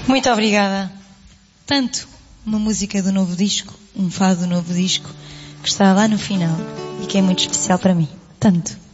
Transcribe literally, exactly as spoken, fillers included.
Muito obrigada. Tanto uma música do novo disco, um fado do novo disco, que está lá no final e que é muito especial para mim. Tanto.